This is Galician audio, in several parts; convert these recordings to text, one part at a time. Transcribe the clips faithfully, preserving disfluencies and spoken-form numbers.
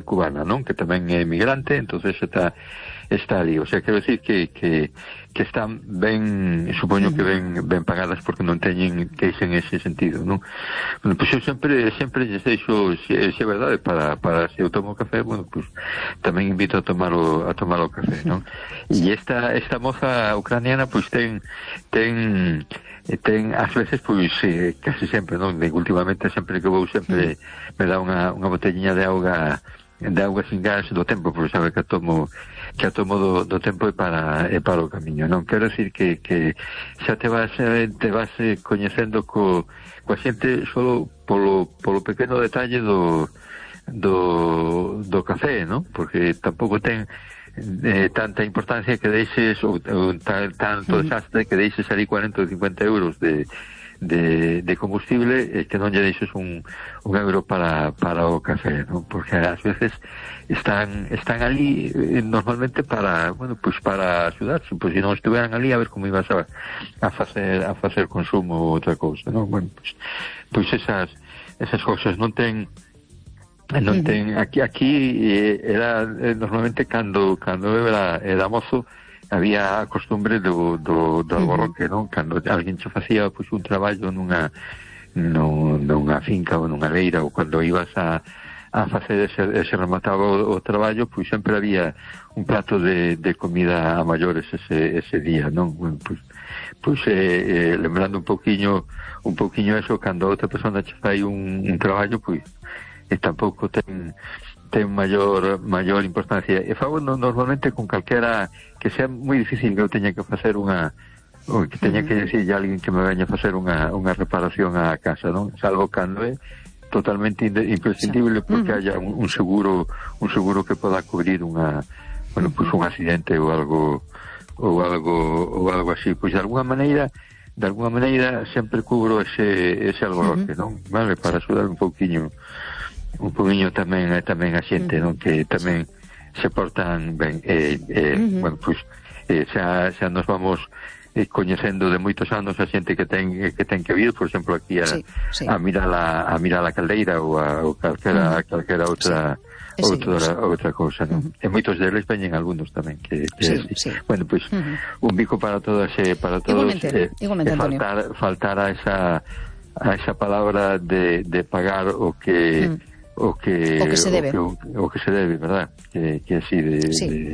cubana, non? Que tamén é emigrante, entonces está está ali, o sea, quero decir que, que, que están ben, supoño que ben, ben pagadas porque non teñen queixa en ese sentido, non? Bueno, pois eu sempre, sempre lles deixo, se, se é verdade, para, para se eu tomo café, bueno, pois tamén invito a tomar o, a tomar o café, non? E esta, esta moza ucraniana, pois ten, ten, ten, ás veces, pois, eh, casi sempre, non? De, últimamente, sempre que vou, sempre me dá unha, unha botellinha de auga, de auga sin gas do tempo, porque sabe que a tomo que a tomo do, do tempo e para, e para o camiño, non? Quero decir que, que xa te vas, te vas coñecendo co, coa xente solo polo, polo pequeno detalle do, do, do café, non? Porque tampouco ten eh, tanta importancia que deixes ou, ou tal, tanto desastre que deixes ali cuarenta ou cincuenta euros de de, de combustible eh, que non lle deixes un, un euro para, para o café, non? Porque ás veces están están ali eh, normalmente para, bueno, pues para axudarse, pois se non estuveran ali a ver como ibas a, a facer a facer consumo ou outra cousa, non? Bueno, pues, pues esas esas cousas non ten non ten aquí aquí eh, era eh, normalmente cando cando eu era, era mozo había a costumbre do, do, do alborroque, non? Cando alguén che facía pois, un traballo nunha, no, nunha finca ou nunha leira, ou cando ibas a, a facer ese, ese remataba o, o traballo, pois sempre había un plato de, de comida a maiores ese, ese día, non? Bueno, pois, pois eh, eh, lembrando un pouquiño un pouquiño eso, cando outra persona che fai un, un traballo, pois e tampouco ten ten maior maior importancia. E fago no, normalmente con calquera que sea moi difícil que eu teña que facer unha ou que teña que decir a alguén que me veña a facer unha, unha reparación á casa, non? Salvo cando é totalmente imprescindible porque uh-huh. haya un, un seguro un seguro que poda cubrir unha bueno, pues un accidente ou algo ou algo ou algo así, pois de alguna maneira de alguna maneira sempre cubro ese ese alboroque, uh-huh. non? Vale, para axudar un pouquiño un pouquiño tamén tamén a xente, non? Que tamén se portan ben eh, eh, uh-huh. bueno, pois eh, xa, xa nos vamos eh, coñecendo de moitos anos a xente que ten que ten que vir, por exemplo, aquí a, sí, sí. a mirar a, a mirar a caldeira ou a ou calquera, uh-huh. calquera outra sí. outra, outra cousa, non? Uh-huh. E moitos deles veñen algunos tamén que, que sí, sí. sí. Bueno, pois pues, uh-huh. un bico para todas eh, para todos igualmente, eh, igualmente, eh, faltar, faltar a esa a esa palabra de, de pagar o que uh-huh. o que o que se debe o que, o que se debe, verdad? Que, que así de, sí. de,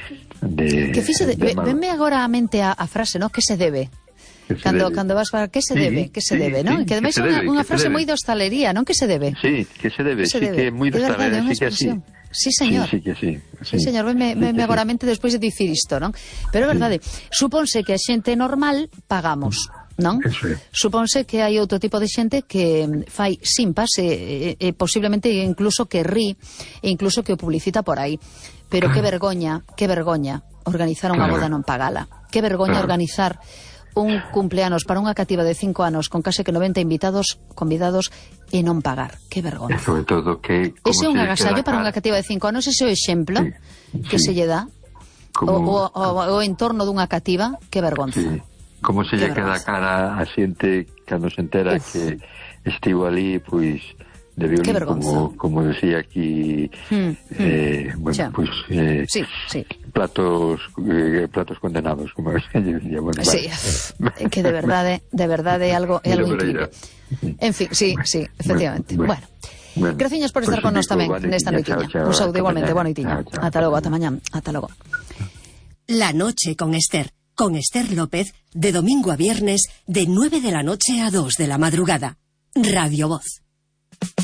de que fixe de, de venme agora a mente a, a frase, ¿no? Que se debe que se cando, debe. cando vas para que se debe, sí, que se sí, debe, ¿no? Sí, que ademais é unha, unha frase moi de hostalería, non? Que se debe. Sí, que se debe, que se sí debe. que é moi de hostalería, sí que así. Sí, señor. Sí, sí que sí. Sí, sí señor, me, me, me agora a mente despois de dicir isto, non? Pero é verdade, sí. Supónse que a xente normal pagamos, non? Eso é. Supónse que hai outro tipo de xente que fai simpas e, e, e posiblemente incluso que rí e incluso que o publicita por aí. Pero que vergoña, que vergoña organizar unha boda non pagala. Que vergoña organizar un cumpleanos para unha cativa de cinco anos con case que noventa invitados convidados e non pagar. Que vergonza. E sobre todo que ese é un agasallo para unha cativa de cinco anos, ese é o exemplo sí, que sí. se lle dá como... o, o, o, o entorno dunha cativa. Que vergonza. Sí. Como se lle queda cara a xente cando se entera Uf. que estivo ali, pois de violín, como, como decía aquí mm, eh, mm. bueno, pues eh, sí, sí. platos eh, platos condenados, como decía, bueno, sí, vale. Que de verdade de verdade é algo, é algo increíble. En fin, sí, sí, efectivamente. Bueno, bueno. bueno graciñas por estar pues con nós tamén nesta noitiña. Un saúdo igualmente, boa noitiña. Ata logo, ata mañán, ata logo. La noche con Esther, con Esther López, de domingo a viernes, de nueve de la noche a dos de la madrugada. Radio Voz.